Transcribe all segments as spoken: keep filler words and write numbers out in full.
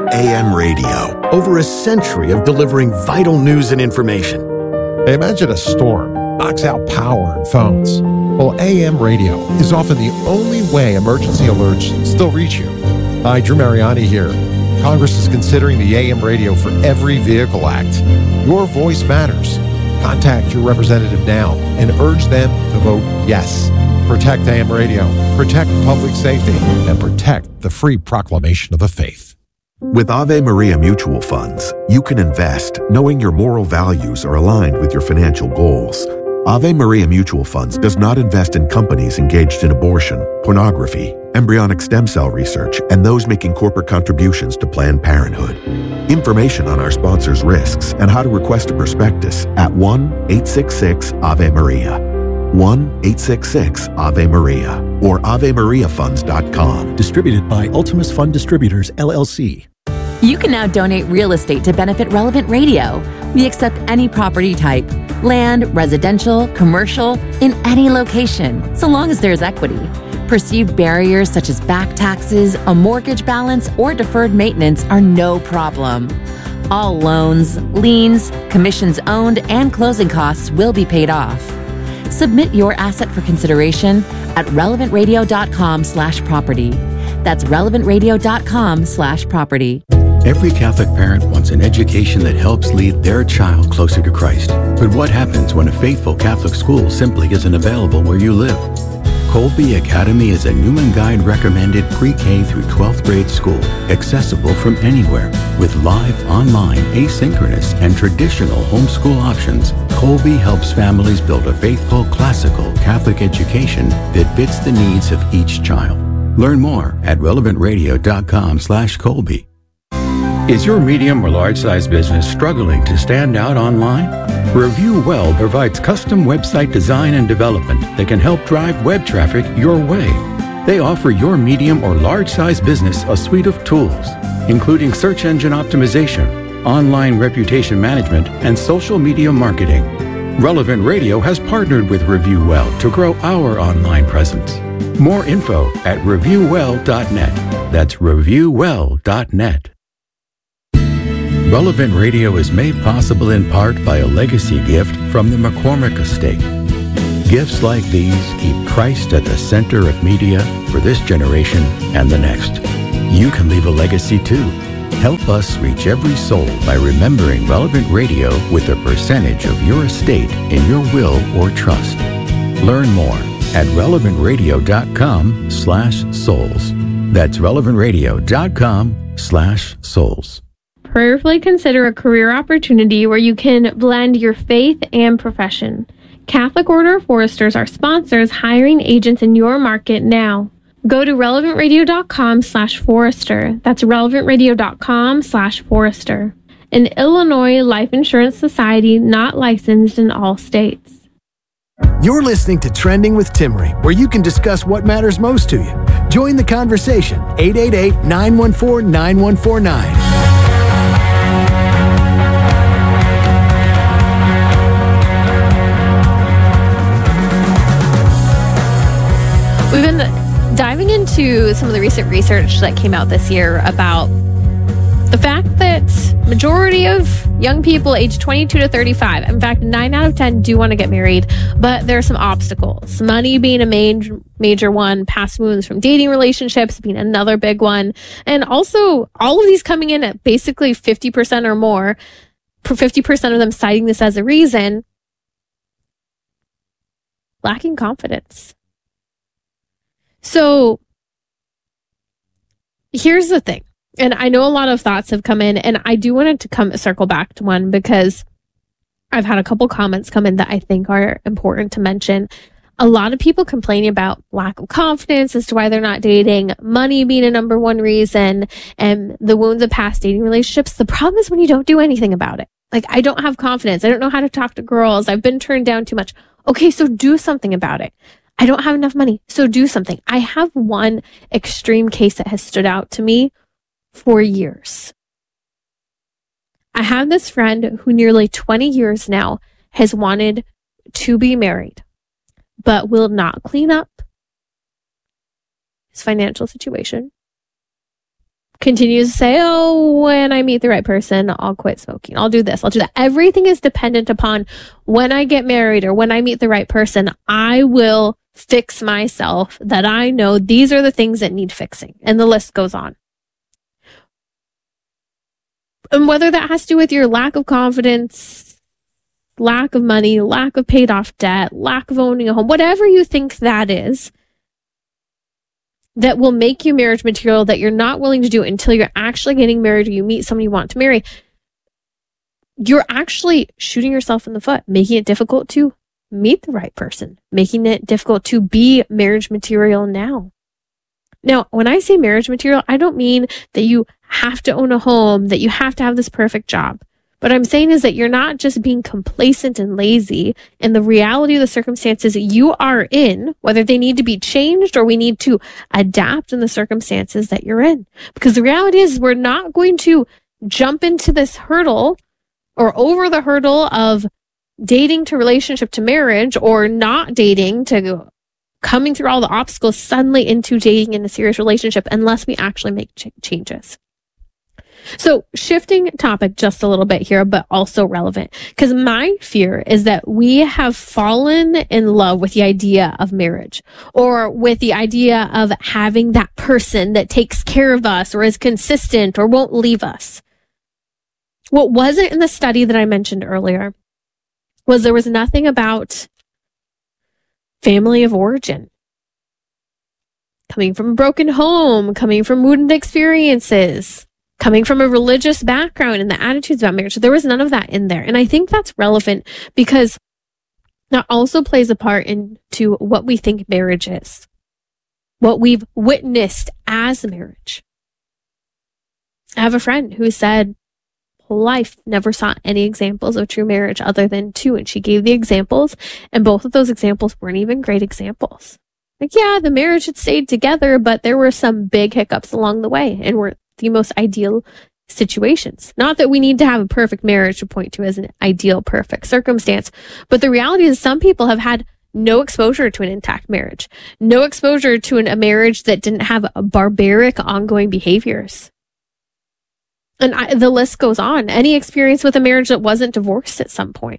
A M radio. Over a century of delivering vital news and information. Imagine a storm knocks out power and phones. Well, A M radio is often the only way emergency alerts still reach you. Hi, Drew Mariani here. Congress is considering the A M radio for Every Vehicle Act. Your voice matters. Contact your representative now and urge them to vote yes. Protect A M radio, protect public safety, and protect the free proclamation of the faith. With Ave Maria Mutual Funds, you can invest knowing your moral values are aligned with your financial goals. Ave Maria Mutual Funds does not invest in companies engaged in abortion, pornography, embryonic stem cell research, and those making corporate contributions to Planned Parenthood. Information on our sponsors' risks and how to request a prospectus at one eight six six Ave Maria. one eight six six Ave Maria or ave maria funds dot com. Distributed by Ultimus Fund Distributors, L L C. You can now donate real estate to benefit Relevant Radio. We accept any property type, land, residential, commercial, in any location, so long as there's equity. Perceived barriers such as back taxes, a mortgage balance, or deferred maintenance are no problem. All loans, liens, commissions owned, and closing costs will be paid off. Submit your asset for consideration at relevant radio dot com slash property. That's relevant radio dot com slash property. Every Catholic parent wants an education that helps lead their child closer to Christ. But what happens when a faithful Catholic school simply isn't available where you live? Colby Academy is a Newman Guide recommended pre-K through twelfth grade school, accessible from anywhere. With live, online, asynchronous, and traditional homeschool options, Colby helps families build a faithful, classical Catholic education that fits the needs of each child. Learn more at relevant radio dot com slash Colby. Is your medium or large-size business struggling to stand out online? Review Well provides custom website design and development that can help drive web traffic your way. They offer your medium or large-size business a suite of tools, including search engine optimization, online reputation management, and social media marketing. Relevant Radio has partnered with Review Well to grow our online presence. More info at review well dot net. That's review well dot net. Relevant Radio is made possible in part by a legacy gift from the McCormick Estate. Gifts like these keep Christ at the center of media for this generation and the next. You can leave a legacy too. Help us reach every soul by remembering Relevant Radio with a percentage of your estate in your will or trust. Learn more at relevant radio dot com slash souls. That's relevant radio dot com slash souls. Prayerfully consider a career opportunity where you can blend your faith and profession. Catholic Order of Foresters are sponsors hiring agents in your market now. Go to relevant radio dot com slash forester. That's relevant radio dot com slash forester. An Illinois Life Insurance Society not licensed in all states. You're listening to Trending with Timmerie, where you can discuss what matters most to you. Join the conversation. eight eight eight, nine one four, nine one four nine. We've been diving into some of the recent research that came out this year about the fact that majority of young people aged twenty-two to thirty-five, in fact, nine out of ten do want to get married, but there are some obstacles. Money being a major, major one, past wounds from dating relationships being another big one, and also all of these coming in at basically fifty percent or more, fifty percent of them citing this as a reason, lacking confidence. So here's the thing, and I know a lot of thoughts have come in, and I do want to come circle back to one because I've had a couple comments come in that I think are important to mention. A lot of people complaining about lack of confidence as to why they're not dating, money being a number one reason, and the wounds of past dating relationships. The problem is when you don't do anything about it. Like, I don't have confidence. I don't know how to talk to girls. I've been turned down too much. Okay, so do something about it. I don't have enough money, so do something. I have one extreme case that has stood out to me for years. I have this friend who nearly twenty years now has wanted to be married, but will not clean up his financial situation. continues to say, oh, when I meet the right person, I'll quit smoking. I'll do this. I'll do that. Everything is dependent upon when I get married or when I meet the right person, I will fix myself, that I know these are the things that need fixing. And the list goes on. And whether that has to do with your lack of confidence, lack of money, lack of paid off debt, lack of owning a home, whatever you think that is, that will make you marriage material, that you're not willing to do until you're actually getting married or you meet someone you want to marry, you're actually shooting yourself in the foot, making it difficult to meet the right person, making it difficult to be marriage material now. Now, when I say marriage material, I don't mean that you have to own a home, that you have to have this perfect job. What I'm saying is that you're not just being complacent and lazy in the reality of the circumstances you are in, whether they need to be changed or we need to adapt in the circumstances that you're in. Because the reality is we're not going to jump into this hurdle or over the hurdle of dating to relationship to marriage, or not dating to coming through all the obstacles suddenly into dating in a serious relationship unless we actually make ch- changes. So shifting topic just a little bit here, but also relevant, because my fear is that we have fallen in love with the idea of marriage, or with the idea of having that person that takes care of us or is consistent or won't leave us. What wasn't in the study that I mentioned earlier was there was nothing about family of origin. Coming from a broken home, coming from wounded experiences, coming from a religious background and the attitudes about marriage. There was none of that in there. And I think that's relevant because that also plays a part into what we think marriage is, what we've witnessed as marriage. I have a friend who said, whole life never saw any examples of true marriage other than two. And she gave the examples, and both of those examples weren't even great examples. Like, yeah, the marriage had stayed together, but there were some big hiccups along the way and were the most ideal situations. Not that we need to have a perfect marriage to point to as an ideal, perfect circumstance, but the reality is some people have had no exposure to an intact marriage, no exposure to an, a marriage that didn't have a barbaric ongoing behaviors. And I, the list goes on. Any experience with a marriage that wasn't divorced at some point.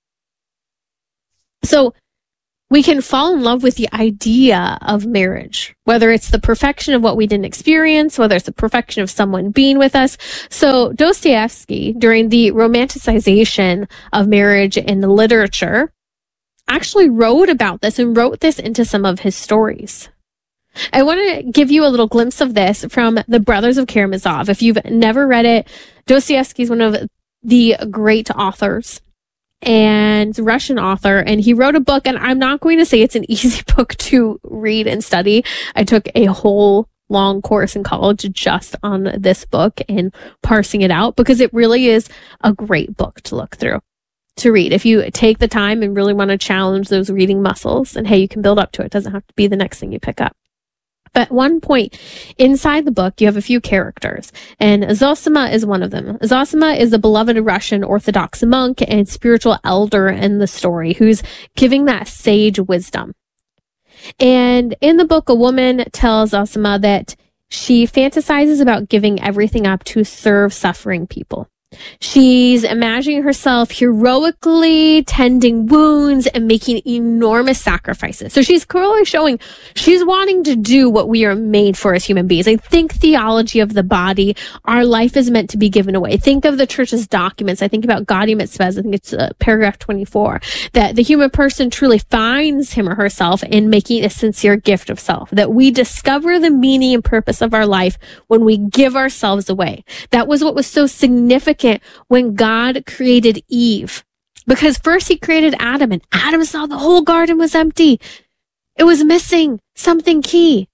So we can fall in love with the idea of marriage, whether it's the perfection of what we didn't experience, whether it's the perfection of someone being with us. So Dostoevsky, during the romanticization of marriage in the literature, actually wrote about this and wrote this into some of his stories. I want to give you a little glimpse of this from The Brothers of Karamazov. If you've never read it, Dostoevsky is one of the great authors and Russian author, and he wrote a book, and I'm not going to say it's an easy book to read and study. I took a whole long course in college just on this book and parsing it out because it really is a great book to look through, to read. If you take the time and really want to challenge those reading muscles, and hey, you can build up to it. It doesn't have to be the next thing you pick up. But at one point inside the book, you have a few characters, and Zosima is one of them. Zosima is a beloved Russian Orthodox monk and spiritual elder in the story who's giving that sage wisdom. And in the book, a woman tells Zosima that she fantasizes about giving everything up to serve suffering people. She's imagining herself heroically tending wounds and making enormous sacrifices. So she's clearly showing she's wanting to do what we are made for as human beings. I think theology of the body, our life is meant to be given away. Think of the church's documents. I think about Gaudium et Spes. I think it's uh, paragraph twenty-four, that the human person truly finds him or herself in making a sincere gift of self, that we discover the meaning and purpose of our life when we give ourselves away. That was what was so significant when God created Eve, because first he created Adam, and Adam saw the whole garden was empty. It was missing something key.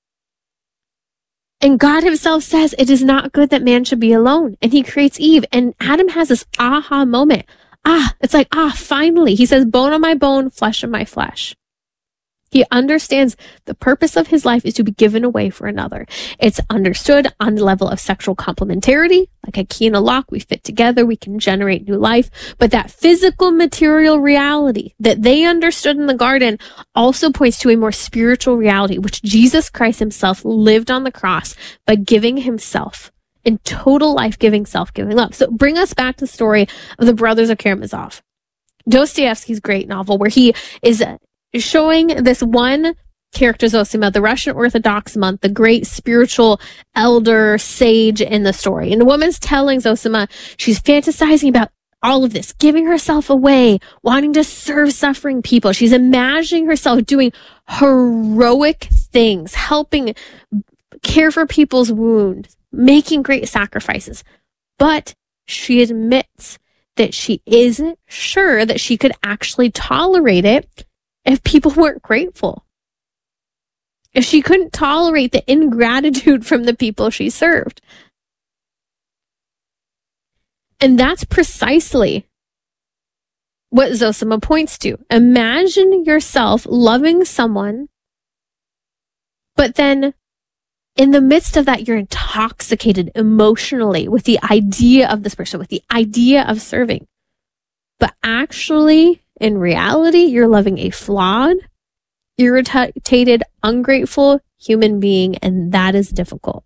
And God himself says it is not good that man should be alone. And he creates Eve, and Adam has this aha moment. Ah, it's like, ah, finally. He says, bone of my bone, flesh of my flesh. He understands the purpose of his life is to be given away for another. It's understood on the level of sexual complementarity, like a key and a lock, we fit together, we can generate new life. But that physical material reality that they understood in the garden also points to a more spiritual reality, which Jesus Christ himself lived on the cross by giving himself in total life-giving, self-giving love. So bring us back to the story of the Brothers of Karamazov. Dostoevsky's great novel where he is showing this one character, Zosima, the Russian Orthodox monk, the great spiritual elder sage in the story. And the woman's telling Zosima, she's fantasizing about all of this, giving herself away, wanting to serve suffering people. She's imagining herself doing heroic things, helping care for people's wounds, making great sacrifices. But she admits that she isn't sure that she could actually tolerate it if people weren't grateful. If she couldn't tolerate the ingratitude from the people she served. And that's precisely what Zosima points to. Imagine yourself loving someone, but then in the midst of that, you're intoxicated emotionally with the idea of this person, with the idea of serving. But actually, in reality, you're loving a flawed, irritated, ungrateful human being, and that is difficult.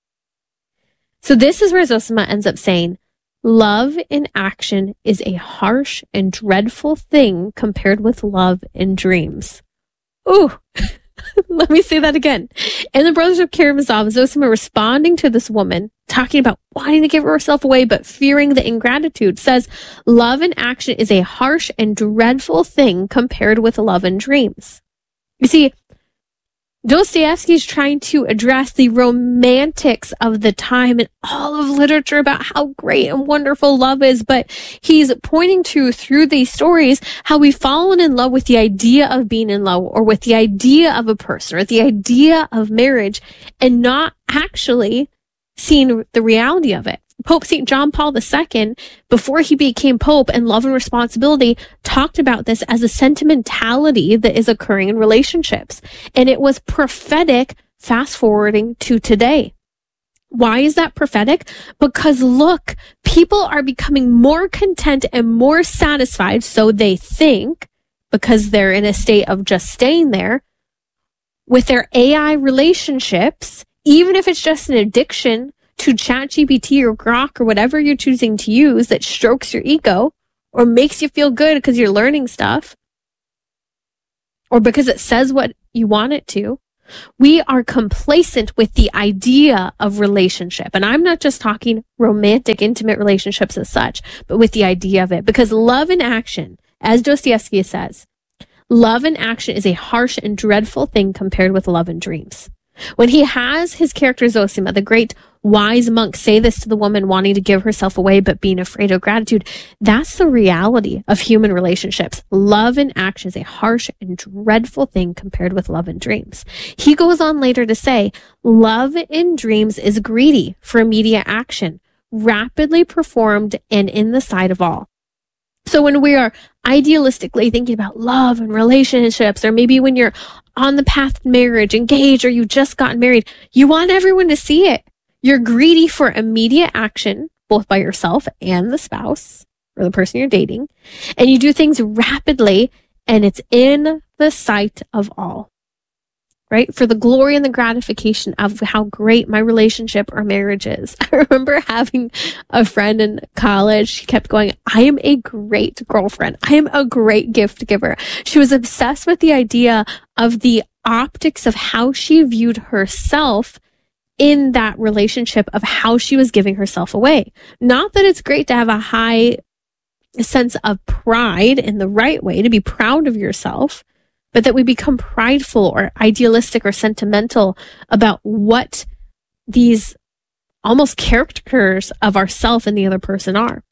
So this is where Zosima ends up saying, love in action is a harsh and dreadful thing compared with love in dreams. Ooh, let me say that again. In the Brothers of Karamazov, Zosima responding to this woman, talking about wanting to give herself away, but fearing the ingratitude, says, love in action is a harsh and dreadful thing compared with love in dreams. You see, Dostoevsky's trying to address the romantics of the time and all of literature about how great and wonderful love is, but he's pointing to, through these stories, how we've fallen in love with the idea of being in love, or with the idea of a person, or the idea of marriage, and not actually seeing the reality of it. Pope Saint John Paul the Second, before he became Pope and Love and Responsibility, talked about this as a sentimentality that is occurring in relationships. And it was prophetic, fast forwarding to today. Why is that prophetic? Because look, people are becoming more content and more satisfied, so they think, because they're in a state of just staying there, with their A I relationships, even if it's just an addiction to ChatGPT or Grok or whatever you're choosing to use that strokes your ego or makes you feel good because you're learning stuff or because it says what you want it to. We are complacent with the idea of relationship. And I'm not just talking romantic, intimate relationships as such, but with the idea of it. Because love in action, as Dostoevsky says, love in action is a harsh and dreadful thing compared with love in dreams. When he has his character Zosima, the great wise monk, say this to the woman wanting to give herself away but being afraid of gratitude, that's the reality of human relationships. Love in action is a harsh and dreadful thing compared with love in dreams. He goes on later to say, love in dreams is greedy for immediate action, rapidly performed and in the sight of all. So when we are idealistically thinking about love and relationships, or maybe when you're on the path to marriage, engaged, or you just gotten married, you want everyone to see it. You're greedy for immediate action, both by yourself and the spouse or the person you're dating. And you do things rapidly, and it's in the sight of all. Right? For the glory and the gratification of how great my relationship or marriage is. I remember having a friend in college. She kept going, I am a great girlfriend. I am a great gift giver. She was obsessed with the idea of the optics of how she viewed herself in that relationship, of how she was giving herself away. Not that it's great to have a high sense of pride in the right way, to be proud of yourself, but that we become prideful or idealistic or sentimental about what these almost caricatures of ourself and the other person are.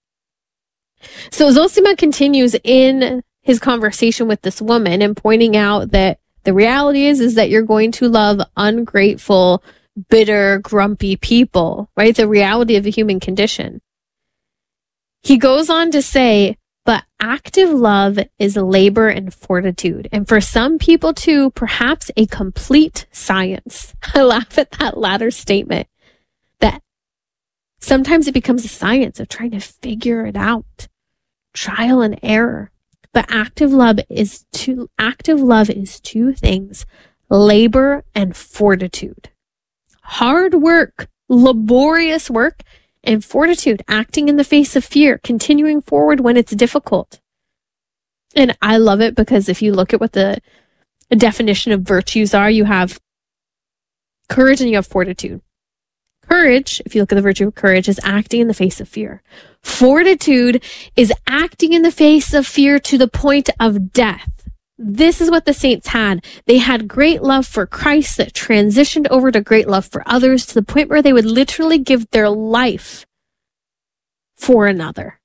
So Zosima continues in his conversation with this woman and pointing out that the reality is, is that you're going to love ungrateful, bitter, grumpy people, right? The reality of the human condition. He goes on to say, But active love is labor and fortitude. And for some people too, perhaps a complete science. I laugh at that latter statement, that sometimes it becomes a science of trying to figure it out. Trial and error. But active love is two, active love is two things: labor and fortitude. Hard work, laborious work, and fortitude, acting in the face of fear, continuing forward when it's difficult. And I love it because if you look at what the definition of virtues are, you have courage and you have fortitude. Courage, if you look at the virtue of courage, is acting in the face of fear. Fortitude is acting in the face of fear to the point of death. This is what the saints had. They had great love for Christ that transitioned over to great love for others, to the point where they would literally give their life for another.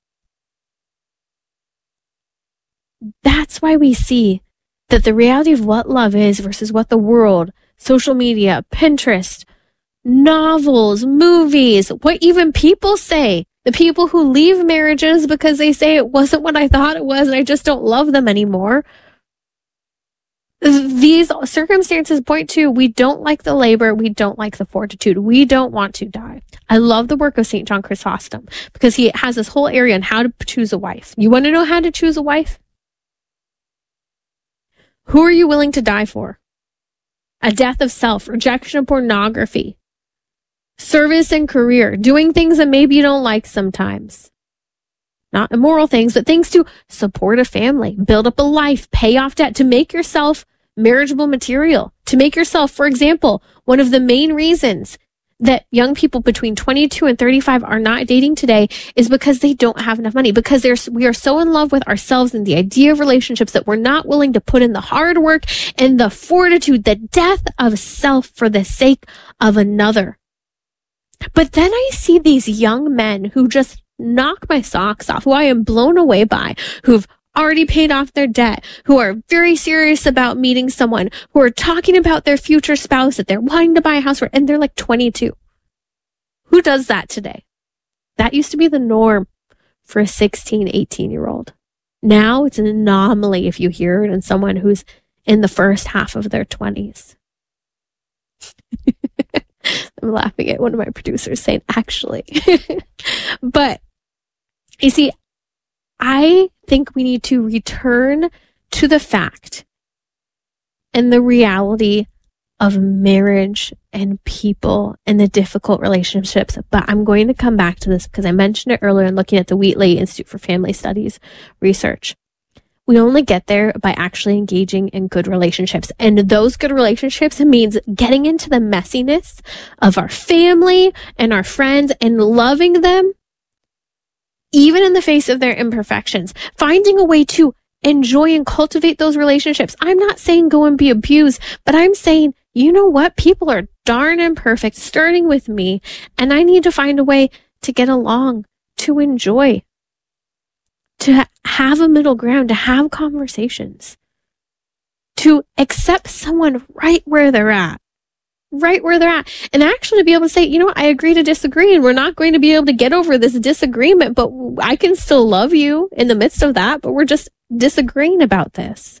That's why we see that the reality of what love is versus what the world, social media, Pinterest, novels, movies, what even people say, the people who leave marriages because they say it wasn't what I thought it was and I just don't love them anymore. These circumstances point to, we don't like the labor, we don't like the fortitude, we don't want to die. I love the work of Saint John Chrysostom because he has this whole area on how to choose a wife. You want to know how to choose a wife? Who are you willing to die for? A death of self, rejection of pornography, service and career, doing things that maybe you don't like sometimes. Not immoral things, but things to support a family, build up a life, pay off debt, to make yourself marriageable material, to make yourself, for example, one of the main reasons that young people between twenty-two and thirty-five are not dating today is because they don't have enough money, because there's, we are so in love with ourselves and the idea of relationships that we're not willing to put in the hard work and the fortitude, the death of self for the sake of another. But then I see these young men who just knock my socks off, who I am blown away by, who've already paid off their debt, who are very serious about meeting someone, who are talking about their future spouse that they're wanting to buy a house for, and they're like twenty-two. Who does that today? That used to be the norm for a sixteen, eighteen year old. Now it's an anomaly if you hear it in someone who's in the first half of their twenties. I'm laughing at one of my producers saying, actually. But you see, I think we need to return to the fact and the reality of marriage and people and the difficult relationships. But I'm going to come back to this because I mentioned it earlier in looking at the Wheatley Institute for Family Studies research. We only get there by actually engaging in good relationships. And those good relationships means getting into the messiness of our family and our friends and loving them, even in the face of their imperfections, finding a way to enjoy and cultivate those relationships. I'm not saying go and be abused, but I'm saying, you know what? People are darn imperfect, starting with me, and I need to find a way to get along, to enjoy, to have a middle ground, to have conversations, to accept someone right where they're at, right where they're at, and actually to be able to say, you know what, I agree to disagree, and we're not going to be able to get over this disagreement, but I can still love you in the midst of that, but we're just disagreeing about this.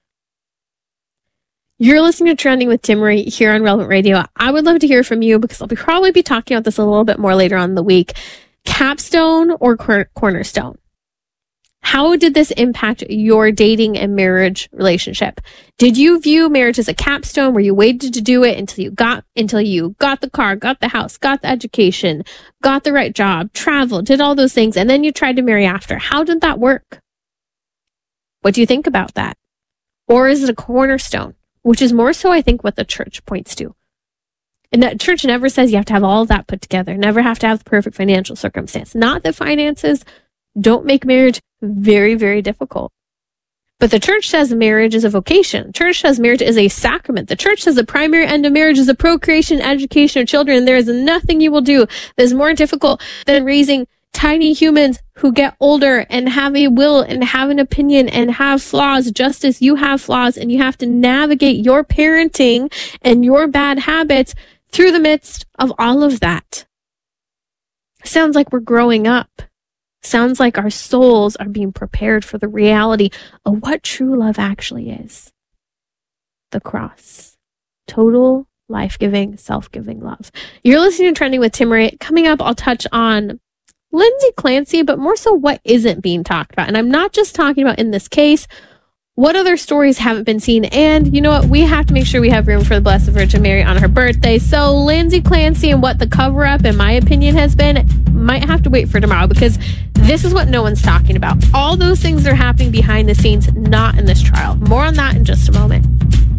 You're listening to Trending with Timmerie here on Relevant Radio. I would love to hear from you because I'll be probably be talking about this a little bit more later on in the week. Capstone or cor- cornerstone? How did this impact your dating and marriage relationship? Did you view marriage as a capstone where you waited to do it until you got until you got the car, got the house, got the education, got the right job, traveled, did all those things, and then you tried to marry after? How did that work? What do you think about that? Or is it a cornerstone, which is more so, I think, what the church points to? And that church never says you have to have all of that put together, never have to have the perfect financial circumstance. Not that finances don't make marriage very, very difficult. But the church says marriage is a vocation. The church says marriage is a sacrament. The church says the primary end of marriage is the procreation and education of children. And there is nothing you will do that is more difficult than raising tiny humans who get older and have a will and have an opinion and have flaws just as you have flaws. And you have to navigate your parenting and your bad habits through the midst of all of that. Sounds like we're growing up. Sounds like our souls are being prepared for the reality of what true love actually is. The cross. Total, life-giving, self-giving love. You're listening to Trending with Timmerie. Coming up, I'll touch on Lindsay Clancy, but more so what isn't being talked about. And I'm not just talking about in this case. What other stories haven't been seen? And you know what? We have to make sure we have room for the Blessed Virgin Mary on her birthday. So Lindsay Clancy and what the cover-up, in my opinion, has been, might have to wait for tomorrow, because this is what no one's talking about. All those things are happening behind the scenes, not in this trial. More on that in just a moment.